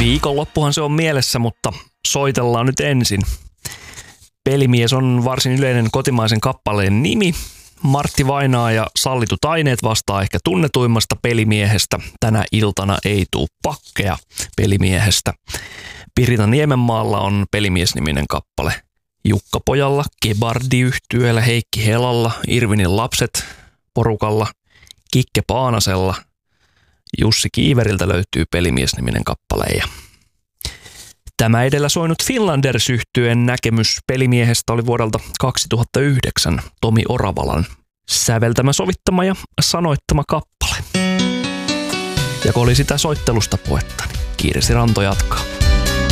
Viikonloppuhan se on mielessä, mutta soitellaan nyt ensin. Pelimies on varsin yleinen kotimaisen kappaleen nimi. Martti Vainaa ja Sallitut aineet vastaa ehkä tunnetuimmasta pelimiehestä. Tänä iltana ei tuu pakkeja pelimiehestä. Pirita Niemenmaalla on Pelimies-niminen kappale. Jukka Pojalla, Gebardi-yhtyeellä, Heikki Helalla, Irvinin lapset porukalla, Kikke Paanasella, Jussi Kiiveriltä löytyy Pelimies-niminen kappale. Ja tämä edellä soinut Finlanders-yhtyeen näkemys pelimiehestä oli vuodelta 2009 Tomi Oravalan säveltämä, sovittama ja sanoittama kappale. Ja kun oli sitä soittelusta puhetta, niin Kirsi Ranto jatkaa.